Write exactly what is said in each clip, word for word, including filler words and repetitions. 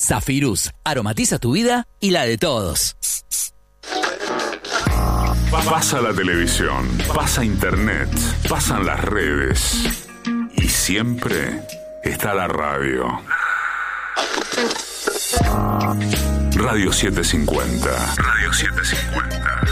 Zafirus, aromatiza tu vida y la de todos. Pasa la televisión, pasa internet, pasan las redes y siempre está la radio. Radio setecientos cincuenta. Radio setecientos cincuenta.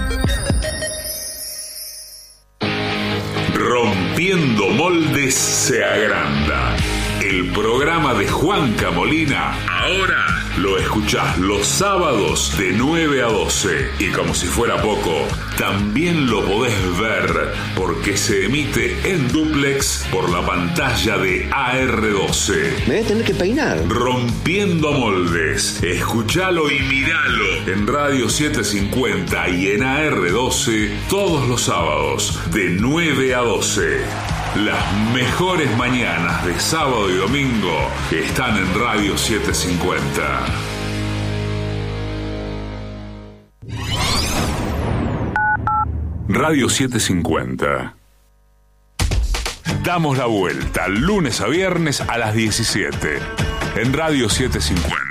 Rompiendo moldes se agranda. El programa de Juanca Molina ahora lo escuchás los sábados de nueve a doce. Y como si fuera poco, también lo podés ver porque se emite en dúplex por la pantalla de A R doce. Me voy a tener que peinar. Rompiendo moldes. Escuchalo y miralo en Radio setecientos cincuenta y en A R doce todos los sábados de nueve a doce. Las mejores mañanas de sábado y domingo están en Radio setecientos cincuenta. Radio setecientos cincuenta. Damos la vuelta lunes a viernes a las diecisiete en Radio setecientos cincuenta.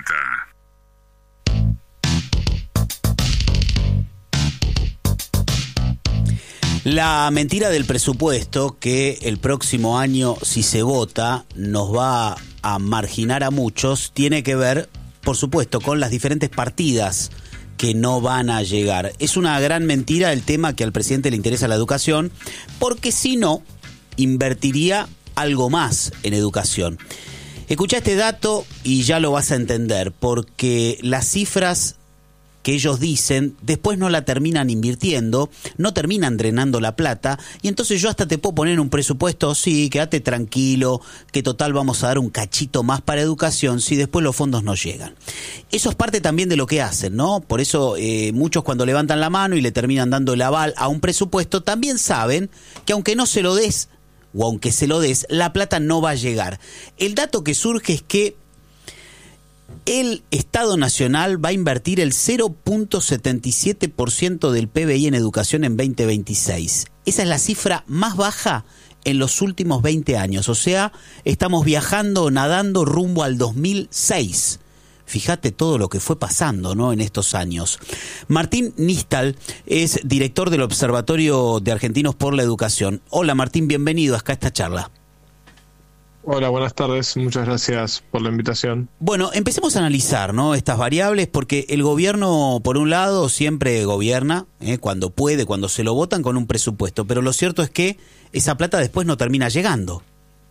La mentira del presupuesto, que el próximo año, si se vota, nos va a marginar a muchos, tiene que ver, por supuesto, con las diferentes partidas que no van a llegar. Es una gran mentira el tema que al presidente le interesa la educación, porque si no, invertiría algo más en educación. Escuchá este dato y ya lo vas a entender, porque las cifras que ellos dicen, después no la terminan invirtiendo, no terminan drenando la plata, y entonces yo hasta te puedo poner un presupuesto, sí, quédate tranquilo, que total vamos a dar un cachito más para educación si después los fondos no llegan. Eso es parte también de lo que hacen, ¿no? Por eso eh, muchos cuando levantan la mano y le terminan dando el aval a un presupuesto, también saben que aunque no se lo des, o aunque se lo des, la plata no va a llegar. El dato que surge es que el Estado Nacional va a invertir el cero punto setenta y siete por ciento del P B I en educación en veinte veintiséis. Esa es la cifra más baja en los últimos veinte años. O sea, estamos viajando, nadando rumbo al dos mil seis. Fíjate todo lo que fue pasando, ¿no?, en estos años. Martín Nistal es director del Observatorio de Argentinos por la Educación. Hola Martín, bienvenido acá a esta charla. Hola, buenas tardes. Muchas gracias por la invitación. Bueno, empecemos a analizar, ¿no?, estas variables, porque el gobierno, por un lado, siempre gobierna, ¿eh? cuando puede, cuando se lo votan con un presupuesto, pero lo cierto es que esa plata después no termina llegando.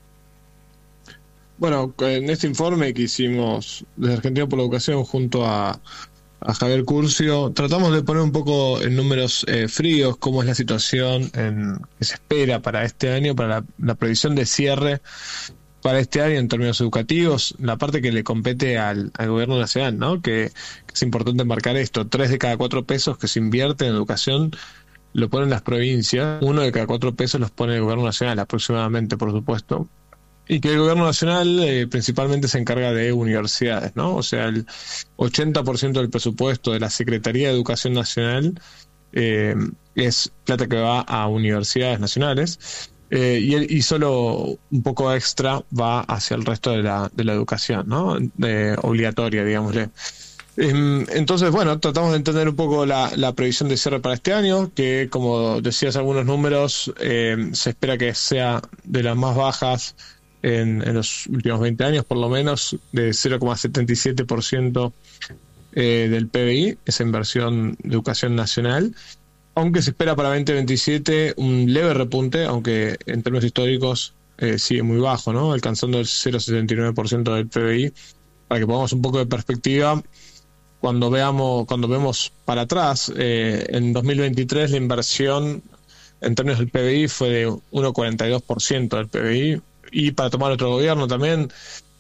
Bueno, en este informe que hicimos desde Argentina por la Educación junto a, a Javier Curcio, tratamos de poner un poco en números eh, fríos cómo es la situación en, que se espera para este año, para la, la previsión de cierre para este año en términos educativos, la parte que le compete al, al gobierno nacional, ¿no? Que, que es importante marcar esto: tres de cada cuatro pesos que se invierte en educación lo ponen las provincias, uno de cada cuatro pesos los pone el gobierno nacional, aproximadamente, por supuesto, y que el gobierno nacional eh, principalmente se encarga de universidades, ¿no? O sea, el ochenta por ciento del presupuesto de la Secretaría de Educación Nacional eh, es plata que va a universidades nacionales. Eh, y, y solo un poco extra va hacia el resto de la, de la educación, ¿no? Eh, obligatoria, digámosle. Eh, entonces, bueno, tratamos de entender un poco la, la previsión de cierre para este año, que, como decías algunos números, eh, se espera que sea de las más bajas en, en los últimos veinte años, por lo menos, de cero coma setenta y siete por ciento eh, del P B I, esa inversión de educación nacional. Aunque se espera para veinte veintisiete un leve repunte, aunque en términos históricos eh, sigue muy bajo, ¿no? Alcanzando el cero coma setenta y nueve por ciento del P B I. Para que pongamos un poco de perspectiva, cuando veamos, cuando vemos para atrás, eh, en dos mil veintitrés la inversión en términos del P B I fue de uno coma cuarenta y dos por ciento del P B I, y para tomar otro gobierno también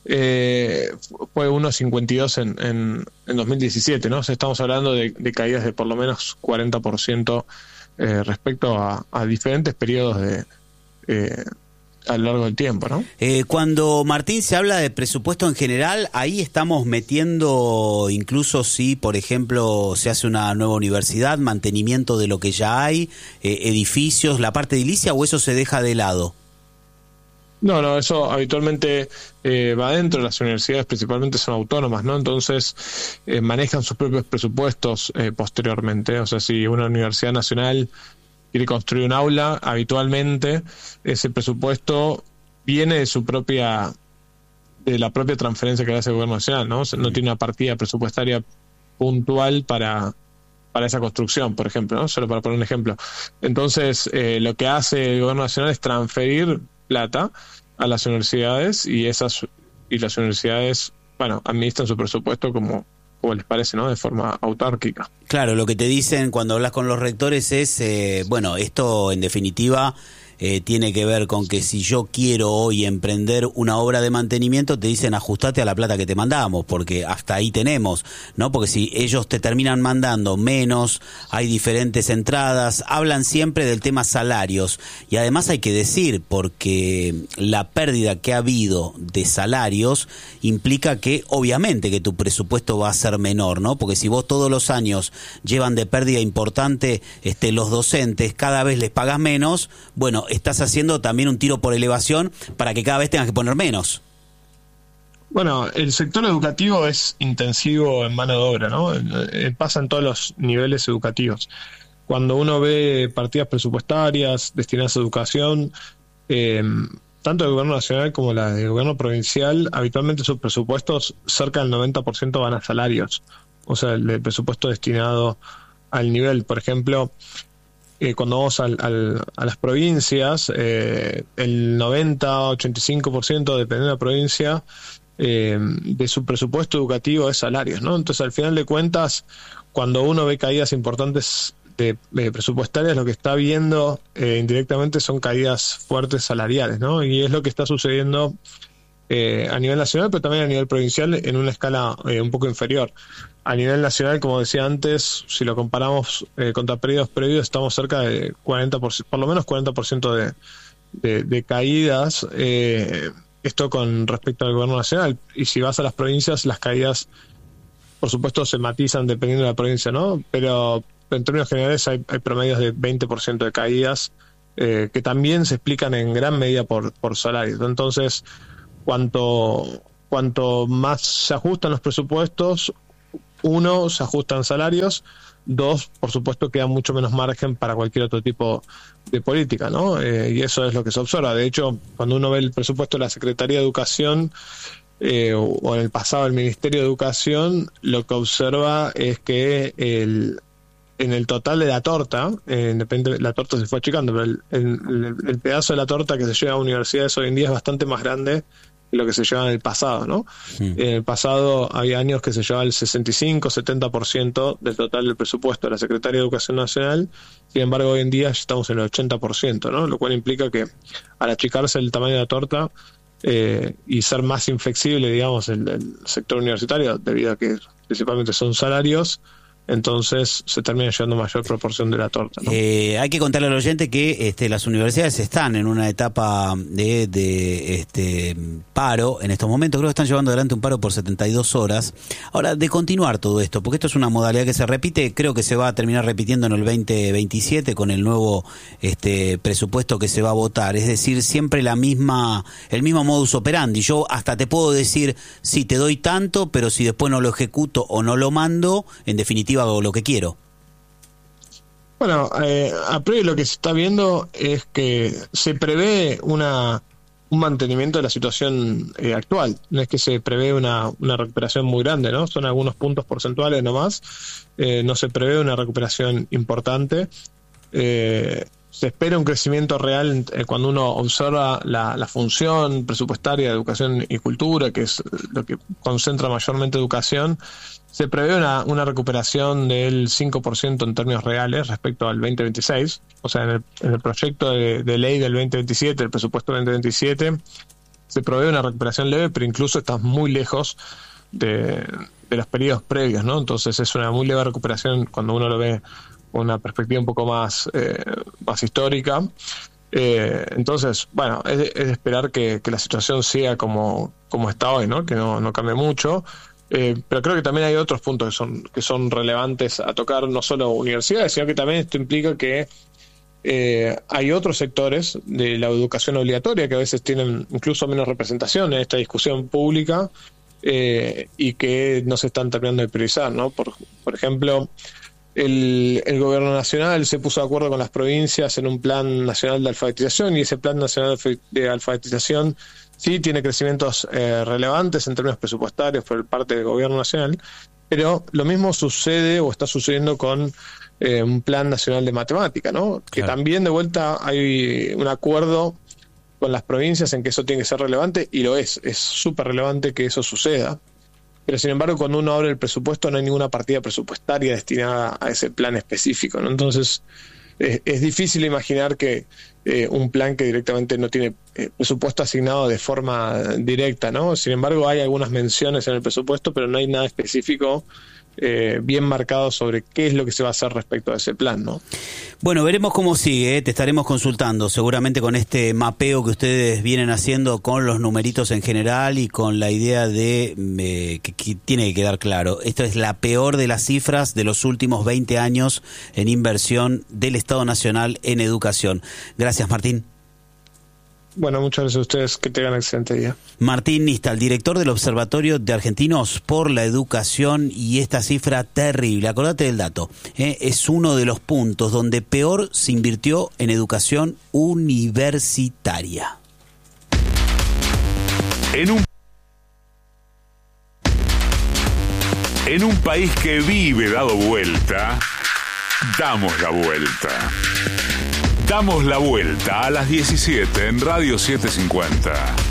eh, fue uno coma cincuenta y dos en, en, en dos mil diecisiete, ¿no? O sea, estamos hablando de, de caídas de por lo menos cuarenta por ciento eh, respecto a, a diferentes periodos de eh, a lo largo del tiempo, ¿no? Eh, cuando, Martín, se habla de presupuesto en general, ahí estamos metiendo incluso si, por ejemplo, se hace una nueva universidad, mantenimiento de lo que ya hay, eh, edificios, la parte edilicia, ¿o eso se deja de lado? No, no, eso habitualmente eh, va adentro. Las universidades principalmente son autónomas, ¿no? Entonces eh, manejan sus propios presupuestos eh, posteriormente. O sea, si una universidad nacional quiere construir un aula, habitualmente ese presupuesto viene de su propia, de la propia transferencia que hace el gobierno nacional, ¿no? O sea, no tiene una partida presupuestaria puntual para para esa construcción, por ejemplo, ¿no? Solo para poner un ejemplo. Entonces, eh, lo que hace el gobierno nacional es transferir plata a las universidades y esas y las universidades, bueno, administran su presupuesto como, como les parece, ¿no? De forma autárquica. Claro, lo que te dicen cuando hablas con los rectores es, eh, bueno, esto en definitiva eh, tiene que ver con que si yo quiero hoy emprender una obra de mantenimiento, te dicen ajustate a la plata que te mandamos, porque hasta ahí tenemos, ¿no? Porque si ellos te terminan mandando menos, hay diferentes entradas, hablan siempre del tema salarios, y además hay que decir, porque la pérdida que ha habido de salarios implica que obviamente que tu presupuesto va a ser menor, ¿no? Porque si vos todos los años llevan de pérdida importante este, los docentes, cada vez les pagas menos, bueno, estás haciendo también un tiro por elevación para que cada vez tengas que poner menos. Bueno, el sector educativo es intensivo en mano de obra, ¿no? Eh, pasa en todos los niveles educativos. Cuando uno ve partidas presupuestarias destinadas a educación, eh, tanto del gobierno nacional como la del gobierno provincial, habitualmente sus presupuestos cerca del noventa por ciento van a salarios. O sea, el, el presupuesto destinado al nivel, por ejemplo, Eh, cuando vamos al, al, a las provincias, eh, el noventa, ochenta y cinco por ciento, dependiendo de la provincia, eh, de su presupuesto educativo es salarios, ¿no? Entonces, al final de cuentas, cuando uno ve caídas importantes de, de presupuestarias, lo que está viendo eh, indirectamente son caídas fuertes salariales, ¿no? Y es lo que está sucediendo eh, a nivel nacional, pero también a nivel provincial en una escala eh, un poco inferior. A nivel nacional, como decía antes, si lo comparamos eh, contra periodos previos, estamos cerca de cuarenta por ciento, por lo menos cuarenta por ciento de, de, de caídas, eh, esto con respecto al gobierno nacional. Y si vas a las provincias, las caídas, por supuesto, se matizan dependiendo de la provincia, ¿no? Pero en términos generales hay, hay promedios de veinte por ciento de caídas eh, que también se explican en gran medida por, por salarios. Entonces, cuanto, cuanto más se ajustan los presupuestos, uno, se ajustan salarios, dos, por supuesto, queda mucho menos margen para cualquier otro tipo de política, ¿no? Eh, y eso es lo que se observa. De hecho, cuando uno ve el presupuesto de la Secretaría de Educación eh, o, o en el pasado el Ministerio de Educación, lo que observa es que el, en el total de la torta, eh, depende, la torta se fue achicando, pero el, el, el pedazo de la torta que se lleva a universidades hoy en día es bastante más grande lo que se lleva en el pasado, ¿no? Sí. En el pasado había años que se llevaba el sesenta y cinco, setenta por ciento del total del presupuesto de la Secretaría de Educación Nacional. Sin embargo, hoy en día ya estamos en el ochenta por ciento, ¿no? Lo cual implica que al achicarse el tamaño de la torta eh, y ser más inflexible, digamos, el, el sector universitario, debido a que principalmente son salarios, entonces se termina llevando mayor proporción de la torta, ¿no? Eh, hay que contarle al oyente que este, las universidades están en una etapa de, de este, paro en estos momentos. Creo que están llevando adelante un paro por setenta y dos horas. Ahora, de continuar todo esto, porque esto es una modalidad que se repite, creo que se va a terminar repitiendo en el veinte veintisiete con el nuevo este, presupuesto que se va a votar. Es decir, siempre la misma, el mismo modus operandi. Yo hasta te puedo decir, sí, te doy tanto, pero si después no lo ejecuto o no lo mando, en definitiva hago lo que quiero. Bueno, eh, a priori lo que se está viendo es que se prevé una un mantenimiento de la situación eh, actual. No es que se prevé una, una recuperación muy grande, ¿no? Son algunos puntos porcentuales nomás. Eh, no se prevé una recuperación importante. Eh, se espera un crecimiento real eh, cuando uno observa la, la función presupuestaria de educación y cultura, que es lo que concentra mayormente educación. Se prevé una, una recuperación del cinco por ciento en términos reales respecto al veinte veintiséis. O sea, en el, en el proyecto de, de ley del veinte veintisiete, el presupuesto veinte veintisiete, se prevé una recuperación leve, pero incluso está muy lejos de, de los periodos previos, ¿no? Entonces es una muy leve recuperación cuando uno lo ve con una perspectiva un poco más, eh, más histórica. Eh, entonces, bueno, es de, es de esperar que, que la situación siga como, como está hoy, ¿no? Que no, no cambie mucho. Eh, pero creo que también hay otros puntos que son que son relevantes a tocar, no solo universidades, sino que también esto implica que Eh, hay otros sectores de la educación obligatoria que a veces tienen incluso menos representación en esta discusión pública eh, y que no se están terminando de priorizar, ¿no? Por, por ejemplo, el, el gobierno nacional se puso de acuerdo con las provincias en un plan nacional de alfabetización, y ese plan nacional de alfabetización sí tiene crecimientos eh, relevantes en términos presupuestarios por parte del gobierno nacional, pero lo mismo sucede o está sucediendo con eh, un plan nacional de matemática, ¿no? Que claro. También de vuelta hay un acuerdo con las provincias en que eso tiene que ser relevante, y lo es, es súper relevante que eso suceda. Pero sin embargo, cuando uno abre el presupuesto no hay ninguna partida presupuestaria destinada a ese plan específico, ¿no? Entonces es, es difícil imaginar que eh, un plan que directamente no tiene eh, presupuesto asignado de forma directa, ¿no? Sin embargo, hay algunas menciones en el presupuesto, pero no hay nada específico eh, bien marcado sobre qué es lo que se va a hacer respecto a ese plan, ¿no? Bueno, veremos cómo sigue, ¿eh? Te estaremos consultando seguramente con este mapeo que ustedes vienen haciendo con los numeritos en general y con la idea de eh, que, que tiene que quedar claro. Esta es la peor de las cifras de los últimos veinte años en inversión del Estado Nacional en educación. Gracias, Martín. Bueno, muchas gracias a ustedes, que tengan un excelente día. Martín Nistal, director del Observatorio de Argentinos por la Educación, y esta cifra terrible, acordate del dato, ¿eh? Es uno de los puntos donde peor se invirtió en educación universitaria. En un, en un país que vive dado vuelta, damos la vuelta. Damos la vuelta a las diecisiete en Radio setecientos cincuenta.